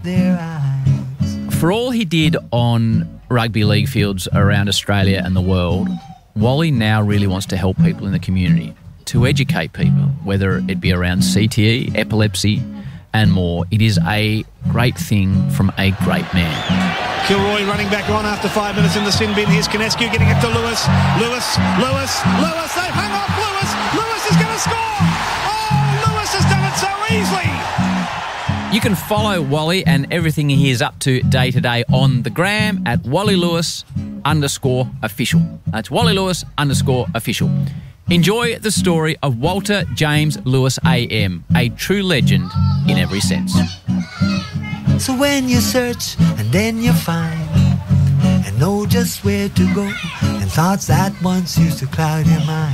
their eyes. For all he did on rugby league fields around Australia and the world, Wally now really wants to help people in the community, to educate people, whether it be around CTE, epilepsy and more. It is a great thing from a great man. Kilroy running back on after 5 minutes in the sin bin. Here's Konescu getting it to Lewis. Lewis. They've hung off Lewis. Lewis is going to score. Oh, Lewis has done it so easily. You can follow Wally and everything he is up to day to day on the gram at WallyLewis_official. That's WallyLewis_official. Enjoy the story of Walter James Lewis AM, a true legend in every sense. So when you search and then you find and know just where to go, and thoughts that once used to cloud your mind.